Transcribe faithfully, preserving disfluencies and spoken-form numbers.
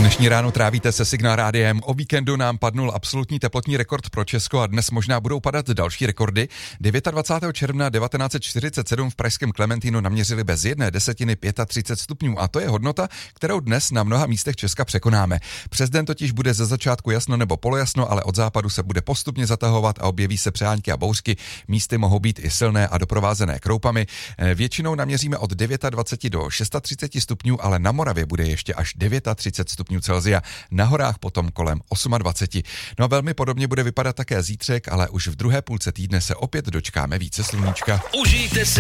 Dnešní ráno trávíte se Signál rádiem. O víkendu nám padnul absolutní teplotní rekord pro Česko a dnes možná budou padat další rekordy. dvacátého devátého června devatenáct set čtyřicet sedm v pražském Klementínu naměřili bez jedné desetiny třicet pět stupňů a to je hodnota, kterou dnes na mnoha místech Česka překonáme. Přes den totiž bude ze začátku jasno nebo polojasno, ale od západu se bude postupně zatahovat a objeví se přehánky a bouřky. Místy mohou být i silné a doprovázené kroupami. Většinou naměříme od dvacet devět do třicet šest stupňů, ale na Moravě bude ještě až třicet devět stupňů Celsia, na horách potom kolem dvacet osm. No a velmi podobně bude vypadat také zítřek, ale už v druhé půlce týdne se opět dočkáme více sluníčka. Užijte si